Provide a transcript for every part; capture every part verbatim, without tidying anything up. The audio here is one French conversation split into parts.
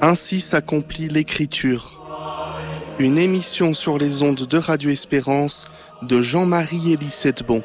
Ainsi s'accomplit l'Écriture. Une émission sur les ondes de Radio Espérance de Jean-Marie Élie Settebon.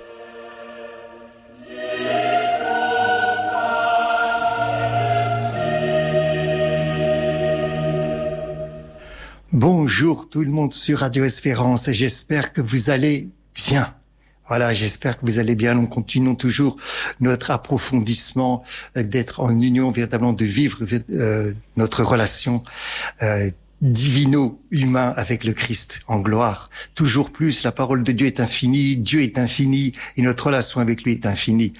Bonjour tout le monde sur Radio Espérance et j'espère que vous allez bien. Voilà, j'espère que vous allez bien. Nous continuons toujours notre approfondissement, euh, d'être en union, véritablement de vivre euh, notre relation euh, divino-humain avec le Christ en gloire. Toujours plus, la parole de Dieu est infinie, Dieu est infini et notre relation avec lui est infinie.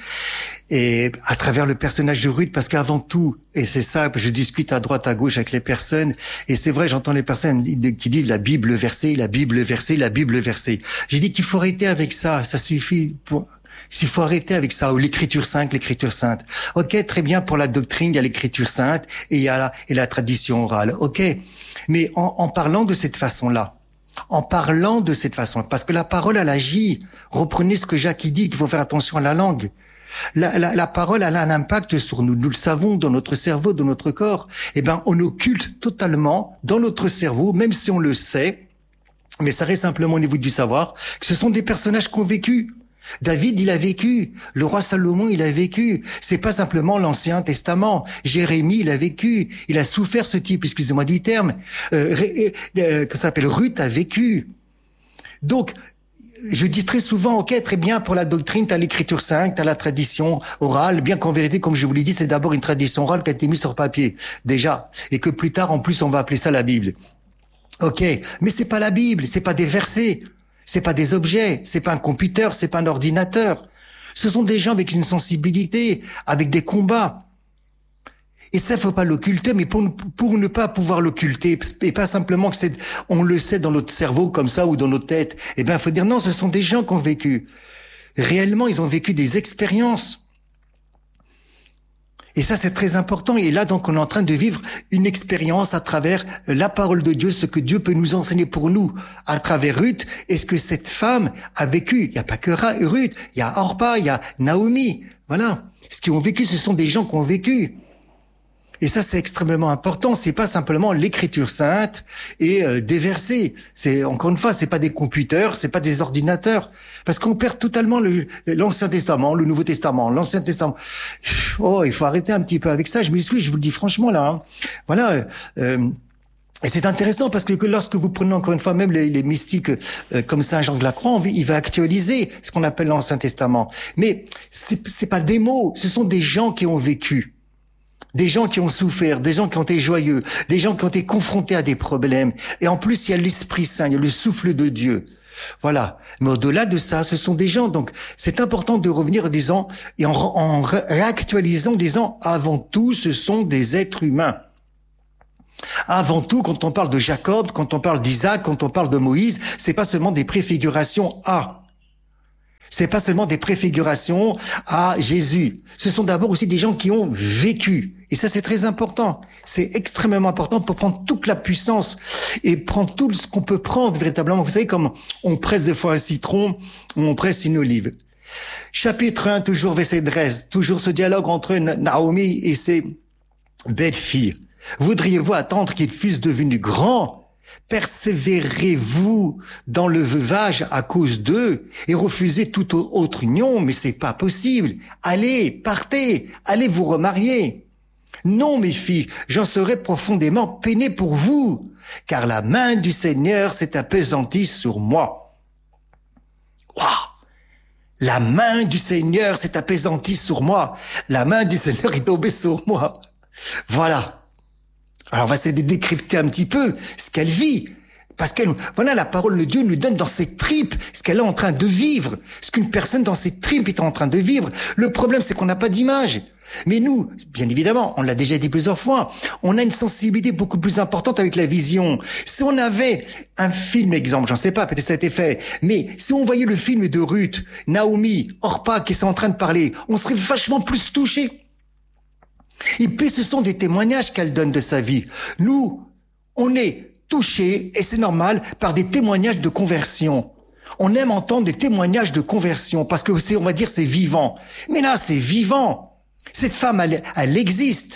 Et à travers le personnage de Ruth, parce qu'avant tout, et c'est ça, je discute à droite, à gauche avec les personnes, et c'est vrai, j'entends les personnes qui disent la Bible versée, la Bible versée, la Bible versée. J'ai dit qu'il faut arrêter avec ça, ça suffit pour... Il faut arrêter avec ça, ou l'écriture sainte, l'écriture sainte. Ok, très bien, pour la doctrine, il y a l'écriture sainte et il y a la, et la tradition orale. Ok, mais en, en parlant de cette façon-là, en parlant de cette façon, parce que la parole, elle agit. Reprenez ce que Jacques dit, qu'il faut faire attention à la langue. La, la, la parole, elle a un impact sur nous. Nous le savons, dans notre cerveau, dans notre corps. Eh ben, on occulte totalement dans notre cerveau, même si on le sait, mais ça reste simplement au niveau du savoir, que ce sont des personnages qui ont vécu. David, il a vécu. Le roi Salomon, il a vécu. C'est pas simplement l'Ancien Testament. Jérémie, il a vécu. Il a souffert, ce type, excusez-moi du terme. Euh, euh, que ça s'appelle Ruth a vécu. Donc, je dis très souvent, ok, très bien, pour la doctrine, t'as l'écriture sainte, t'as la tradition orale, bien qu'en vérité, comme je vous l'ai dit, c'est d'abord une tradition orale qui a été mise sur papier, déjà. Et que plus tard, en plus, on va appeler ça la Bible. Ok. Mais c'est pas la Bible, c'est pas des versets. C'est pas des objets, c'est pas un computer, c'est pas un ordinateur. Ce sont des gens avec une sensibilité, avec des combats. Et ça, faut pas l'occulter, mais pour, pour ne pas pouvoir l'occulter, et pas simplement que c'est, on le sait dans notre cerveau comme ça ou dans nos têtes, eh ben, faut dire non, ce sont des gens qui ont vécu. Réellement, ils ont vécu des expériences. Et ça, c'est très important. Et là, donc, on est en train de vivre une expérience à travers la parole de Dieu, ce que Dieu peut nous enseigner pour nous à travers Ruth. Et ce que cette femme a vécu. Il n'y a pas que Ruth, il y a Orpa, il y a Naomi. Voilà. Ce qu'ils ont vécu, ce sont des gens qui ont vécu. Et ça, c'est extrêmement important. C'est pas simplement l'écriture sainte et euh, des versets. C'est, encore une fois, c'est pas des computers, c'est pas des ordinateurs. Parce qu'on perd totalement le, l'Ancien Testament, le Nouveau Testament, l'Ancien Testament. Oh, il faut arrêter un petit peu avec ça. Je m'excuse, je vous le dis franchement, là. Hein. Voilà. Euh, Et c'est intéressant parce que lorsque vous prenez encore une fois même les, les mystiques euh, comme Saint Jean de la Croix, il va actualiser ce qu'on appelle l'Ancien Testament. Mais c'est, c'est pas des mots, ce sont des gens qui ont vécu. Des gens qui ont souffert, des gens qui ont été joyeux, des gens qui ont été confrontés à des problèmes. Et en plus, il y a l'Esprit Saint, il y a le souffle de Dieu. Voilà. Mais au-delà de ça, ce sont des gens. Donc, c'est important de revenir en disant, et en, en réactualisant, en disant, avant tout, ce sont des êtres humains. Avant tout, quand on parle de Jacob, quand on parle d'Isaac, quand on parle de Moïse, c'est pas seulement des préfigurations à. C'est pas seulement des préfigurations à Jésus. Ce sont d'abord aussi des gens qui ont vécu. Et ça, c'est très important. C'est extrêmement important pour prendre toute la puissance et prendre tout ce qu'on peut prendre véritablement. Vous savez, comme on presse des fois un citron, on presse une olive. Chapitre un, toujours verset treize, toujours ce dialogue entre Naomi et ses belles-filles. Voudriez-vous attendre qu'ils fussent devenus grands? Persévérez-vous dans le veuvage à cause d'eux et refusez toute autre union? Mais c'est pas possible. Allez, partez, allez vous remarier. Non, mes filles, j'en serai profondément peiné pour vous, car la main du Seigneur s'est appesantie sur moi. Waouh! La main du Seigneur s'est appesantie sur moi. La main du Seigneur est tombée sur moi. Voilà. Alors, on va essayer de décrypter un petit peu ce qu'elle vit. Parce que, voilà, la parole de Dieu nous donne dans ses tripes ce qu'elle est en train de vivre. Ce qu'une personne dans ses tripes est en train de vivre. Le problème, c'est qu'on n'a pas d'image. Mais nous, bien évidemment, on l'a déjà dit plusieurs fois, on a une sensibilité beaucoup plus importante avec la vision. Si on avait un film, exemple, j'en sais pas, peut-être ça a été fait, mais si on voyait le film de Ruth, Naomi, Orpa qui sont en train de parler, on serait vachement plus touchés. Et puis, ce sont des témoignages qu'elle donne de sa vie. Nous, on est touchés, et c'est normal, par des témoignages de conversion. On aime entendre des témoignages de conversion, parce que c'est, on va dire, c'est vivant. Mais là, c'est vivant. Cette femme, elle, elle existe.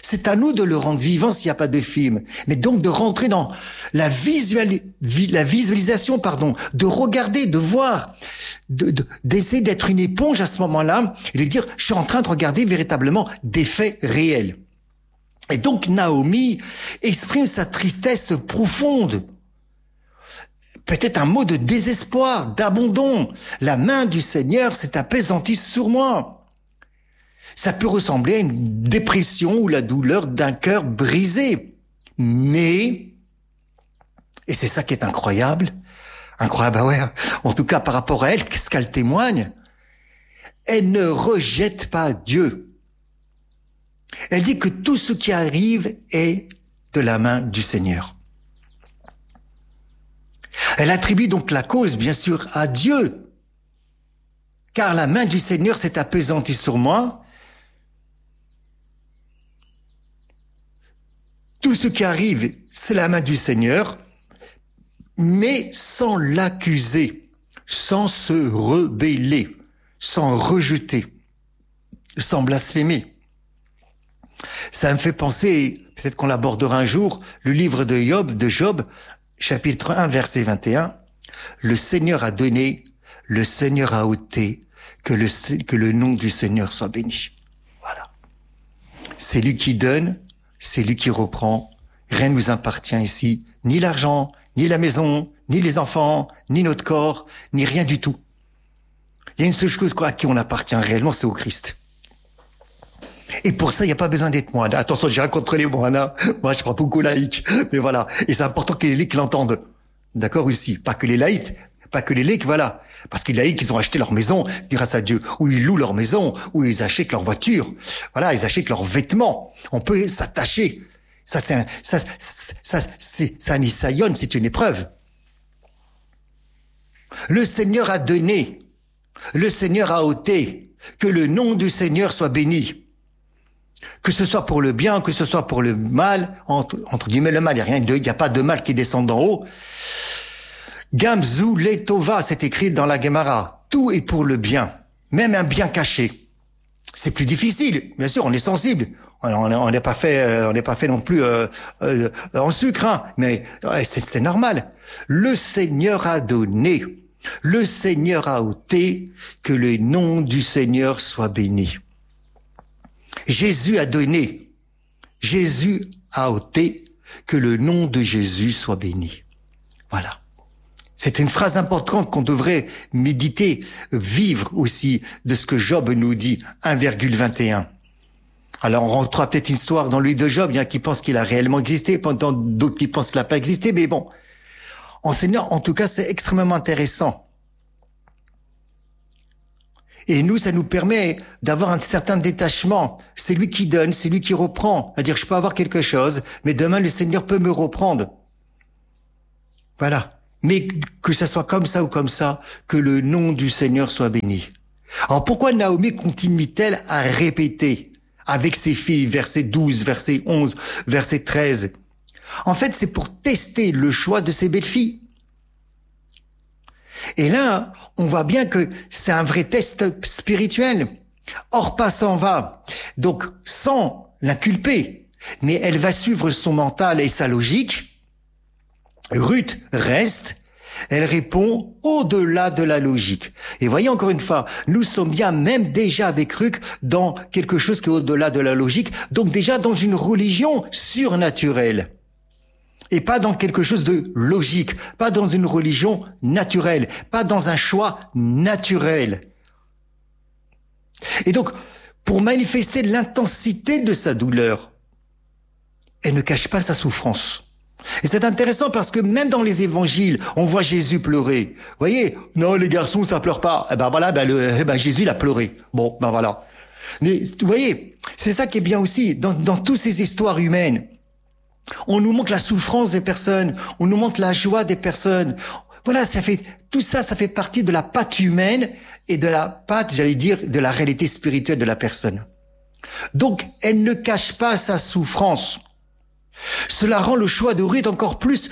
C'est à nous de le rendre vivant s'il n'y a pas de film. Mais donc de rentrer dans la, visual, la visualisation, pardon, de regarder, de voir, de, de, d'essayer d'être une éponge à ce moment-là et de dire, je suis en train de regarder véritablement des faits réels. Et donc Naomi exprime sa tristesse profonde. Peut-être un mot de désespoir, d'abandon. La main du Seigneur s'est apaisantie sur moi. Ça peut ressembler à une dépression ou la douleur d'un cœur brisé. Mais, et c'est ça qui est incroyable, incroyable, bah ouais, en tout cas par rapport à elle, qu'est-ce qu'elle témoigne? Elle ne rejette pas Dieu. Elle dit que tout ce qui arrive est de la main du Seigneur. Elle attribue donc la cause, bien sûr, à Dieu. Car la main du Seigneur s'est apaisantie sur moi. Tout ce qui arrive, c'est la main du Seigneur, mais sans l'accuser, sans se rebeller, sans rejeter, sans blasphémer. Ça me fait penser, peut-être qu'on l'abordera un jour, le livre de Job, de Job, chapitre un, verset vingt et un. Le Seigneur a donné, le Seigneur a ôté, que le, que le nom du Seigneur soit béni. Voilà. C'est lui qui donne, c'est lui qui reprend. Rien ne nous appartient ici, ni l'argent, ni la maison, ni les enfants, ni notre corps, ni rien du tout. Il y a une seule chose à qui on appartient réellement, c'est au Christ. Et pour ça, il n'y a pas besoin d'être moine. Attention, j'ai rien contre les moines, hein. Moi, je suis pas beaucoup laïque. Mais voilà. Et c'est important que les laïcs l'entendent. D'accord aussi. Pas que les laïcs, pas que les laïcs, voilà. Parce que les laïcs, ils ont acheté leur maison grâce à Dieu. Ou ils louent leur maison. Ou ils achètent leur voiture. Voilà, ils achètent leurs vêtements. On peut s'attacher. Ça, c'est un, ça, ça, c'est, ça, ça yonne, c'est une épreuve. Le Seigneur a donné. Le Seigneur a ôté. Que le nom du Seigneur soit béni. Que ce soit pour le bien, que ce soit pour le mal, entre, entre guillemets le mal, il n'y a rien de, il n'y a pas de mal qui descend d'en haut. Gamzu letova, c'est écrit dans la Gemara. Tout est pour le bien, même un bien caché. C'est plus difficile, bien sûr, on est sensible. On n'est pas fait, on n'est pas fait non plus euh, euh, en sucre, hein, mais c'est, c'est normal. Le Seigneur a donné, le Seigneur a ôté, que le nom du Seigneur soit béni. Jésus a donné, Jésus a ôté, que le nom de Jésus soit béni. Voilà. C'est une phrase importante qu'on devrait méditer, vivre aussi de ce que Job nous dit, un virgule vingt et un. Alors on rentrera peut-être une histoire dans le livre de Job, il y en a qui pensent qu'il a réellement existé, pendant d'autres qui pensent qu'il n'a pas existé, mais bon. Enseignant, en tout cas, c'est extrêmement intéressant. Et nous, ça nous permet d'avoir un certain détachement. C'est lui qui donne, c'est lui qui reprend. C'est-à-dire, je peux avoir quelque chose, mais demain, le Seigneur peut me reprendre. Voilà. Mais que ça soit comme ça ou comme ça, que le nom du Seigneur soit béni. Alors, pourquoi Naomi continue-t-elle à répéter avec ses filles, verset douze, verset onze, verset treize? En fait, c'est pour tester le choix de ses belles-filles. Et là, on voit bien que c'est un vrai test spirituel. Orpa s'en va, donc sans l'inculper, mais elle va suivre son mental et sa logique. Ruth reste, elle répond au-delà de la logique. Et voyez encore une fois, nous sommes bien même déjà avec Ruth dans quelque chose qui est au-delà de la logique, donc déjà dans une religion surnaturelle. Et pas dans quelque chose de logique, pas dans une religion naturelle, pas dans un choix naturel. Et donc, pour manifester l'intensité de sa douleur, elle ne cache pas sa souffrance. Et c'est intéressant parce que même dans les évangiles, on voit Jésus pleurer. Vous voyez, non, les garçons, ça pleure pas. Eh ben voilà, ben, le, eh ben Jésus, il a pleuré. Bon, ben voilà. Mais vous voyez, c'est ça qui est bien aussi, dans, dans toutes ces histoires humaines. On nous montre la souffrance des personnes, on nous montre la joie des personnes. Voilà, ça fait tout ça, ça fait partie de la patte humaine et de la patte, j'allais dire, de la réalité spirituelle de la personne. Donc, elle ne cache pas sa souffrance. Cela rend le choix de Ruth encore plus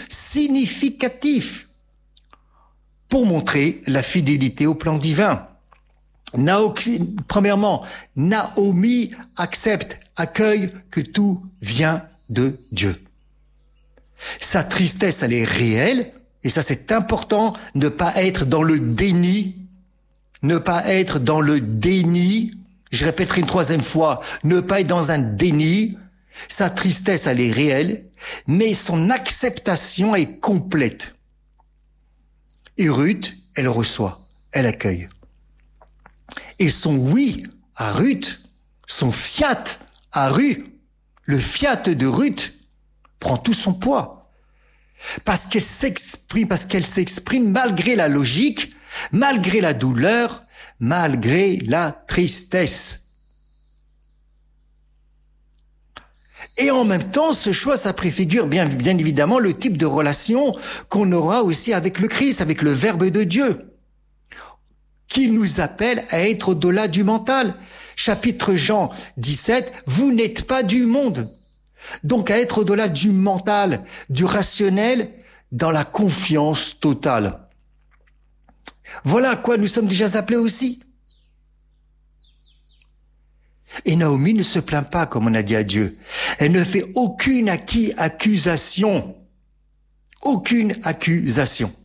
significatif pour montrer la fidélité au plan divin. Naomi, premièrement, Naomi accepte, accueille que tout vient de Dieu. Sa tristesse, elle est réelle, et ça c'est important, ne pas être dans le déni, ne pas être dans le déni, je répéterai une troisième fois, ne pas être dans un déni. Sa tristesse, elle est réelle, mais son acceptation est complète. Et Ruth, elle reçoit, elle accueille. Et son oui à Ruth, son fiat à Ruth, le fiat de Ruth prend tout son poids. Parce qu'elle s'exprime, parce qu'elle s'exprime malgré la logique, malgré la douleur, malgré la tristesse. Et en même temps, ce choix, ça préfigure bien, bien évidemment le type de relation qu'on aura aussi avec le Christ, avec le Verbe de Dieu, qui nous appelle à être au-delà du mental. Chapitre Jean dix-sept, vous n'êtes pas du monde. Donc à être au-delà du mental, du rationnel, dans la confiance totale. Voilà à quoi nous sommes déjà appelés aussi. Et Naomi ne se plaint pas, comme on a dit à Dieu. Elle ne fait aucune accusation. Aucune accusation.